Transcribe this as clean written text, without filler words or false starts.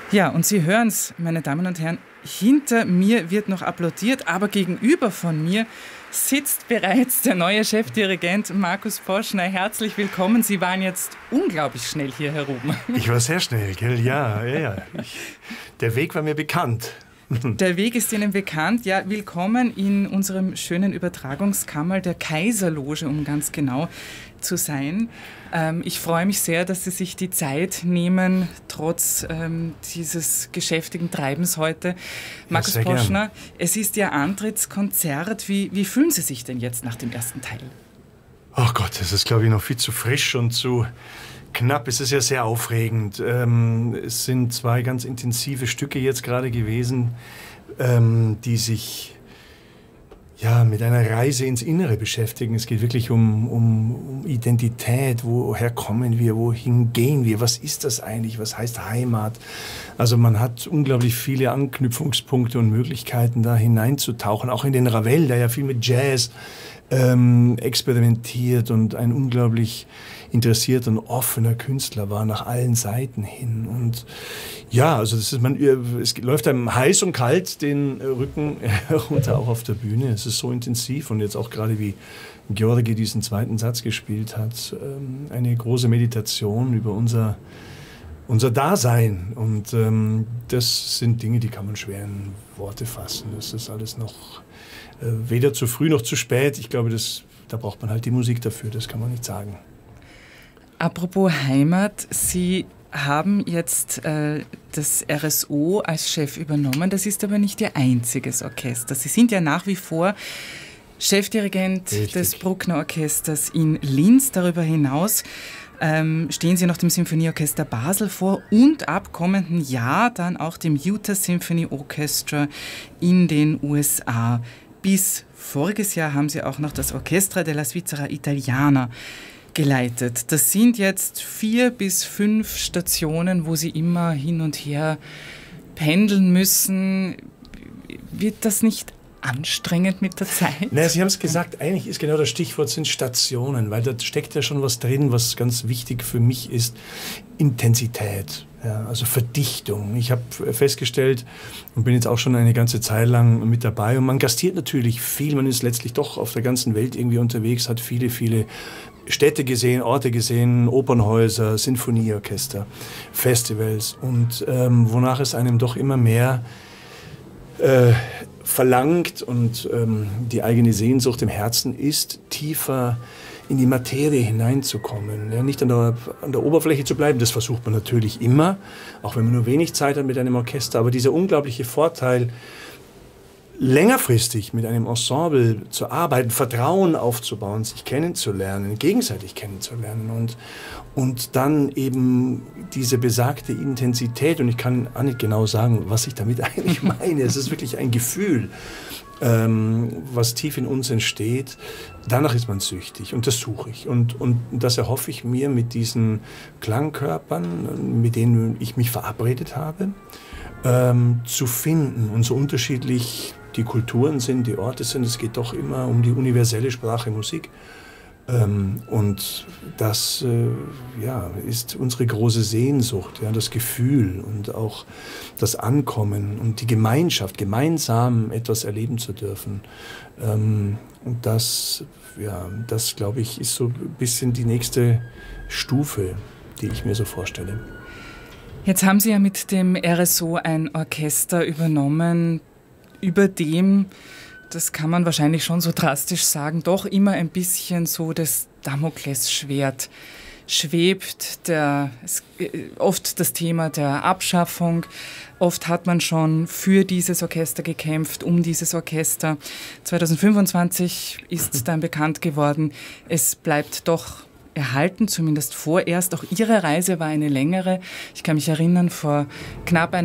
Ja, und Sie hören es, meine Damen und Herren, hinter mir wird noch applaudiert, aber gegenüber von mir sitzt bereits der neue Chefdirigent Markus Poschner. Herzlich willkommen. Sie waren jetzt unglaublich schnell hier heroben. Ich war sehr schnell, gell? Ja. Der Weg war mir bekannt. Der Weg ist Ihnen bekannt. Ja, willkommen in unserem schönen Übertragungskammer der Kaiserloge, um ganz genau zu sein. Ich freue mich sehr, dass Sie sich die Zeit nehmen, trotz dieses geschäftigen Treibens heute. Markus Poschner, es ist Ihr Antrittskonzert. Wie fühlen Sie sich denn jetzt nach dem ersten Teil? Ach Gott, das ist, glaube ich, noch viel zu frisch und zu knapp. Es ist ja sehr aufregend. Es sind zwei ganz intensive Stücke jetzt gerade gewesen, die sich mit einer Reise ins Innere beschäftigen. Es geht wirklich um Identität. Woher kommen wir? Wohin gehen wir? Was ist das eigentlich? Was heißt Heimat? Also man hat unglaublich viele Anknüpfungspunkte und Möglichkeiten, da hineinzutauchen. Auch in den Ravel, der ja viel mit Jazz experimentiert und ein unglaublich interessierter und offener Künstler war nach allen Seiten hin. Und ja, also es läuft einem heiß und kalt den Rücken herunter, auch auf der Bühne. Es ist so intensiv und jetzt auch gerade wie Georgi diesen zweiten Satz gespielt hat, eine große Meditation über unser Dasein. Und das sind Dinge, die kann man schwer in Worte fassen. Das ist alles noch weder zu früh noch zu spät. Ich glaube, da braucht man halt die Musik dafür, das kann man nicht sagen. Apropos Heimat, Sie haben jetzt das RSO als Chef übernommen. Das ist aber nicht Ihr einziges Orchester. Sie sind ja nach wie vor Chefdirigent des Bruckner Orchesters in Linz. Darüber hinaus stehen Sie noch dem Sinfonieorchester Basel vor und ab kommenden Jahr dann auch dem Utah Symphony Orchestra in den USA. Bis voriges Jahr haben Sie auch noch das Orchestra della Svizzera Italiana geleitet. Das sind jetzt 4 bis 5 Stationen, wo Sie immer hin und her pendeln müssen. Wird das nicht anstrengend mit der Zeit? Naja, Sie haben es gesagt, eigentlich ist genau das Stichwort sind Stationen, weil da steckt ja schon was drin, was ganz wichtig für mich ist. Intensität, ja, also Verdichtung. Ich habe festgestellt und bin jetzt auch schon eine ganze Zeit lang mit dabei und man gastiert natürlich viel, man ist letztlich doch auf der ganzen Welt irgendwie unterwegs, hat viele Städte gesehen, Orte gesehen, Opernhäuser, Sinfonieorchester, Festivals und wonach es einem doch immer mehr verlangt und die eigene Sehnsucht im Herzen ist, tiefer in die Materie hineinzukommen. Ja, nicht an der Oberfläche zu bleiben, das versucht man natürlich immer, auch wenn man nur wenig Zeit hat mit einem Orchester, aber dieser unglaubliche Vorteil, längerfristig mit einem Ensemble zu arbeiten, Vertrauen aufzubauen, sich kennenzulernen, gegenseitig kennenzulernen und dann eben diese besagte Intensität, und ich kann auch nicht genau sagen, was ich damit eigentlich meine, es ist wirklich ein Gefühl, was tief in uns entsteht, danach ist man süchtig und das suche ich und das erhoffe ich mir mit diesen Klangkörpern, mit denen ich mich verabredet habe, zu finden und so unterschiedlich die Kulturen sind, die Orte sind, es geht doch immer um die universelle Sprache Musik. Und das ist unsere große Sehnsucht, ja, das Gefühl und auch das Ankommen und die Gemeinschaft, gemeinsam etwas erleben zu dürfen. Und das glaube ich, ist so ein bisschen die nächste Stufe, die ich mir so vorstelle. Jetzt haben Sie ja mit dem RSO ein Orchester übernommen, über dem, das kann man wahrscheinlich schon so drastisch sagen, doch immer ein bisschen so das Damoklesschwert schwebt. Oft das Thema der Abschaffung. Oft hat man schon für dieses Orchester gekämpft, um dieses Orchester. 2025 ist dann bekannt geworden, es bleibt doch erhalten, zumindest vorerst. Auch Ihre Reise war eine längere. Ich kann mich erinnern, vor knapp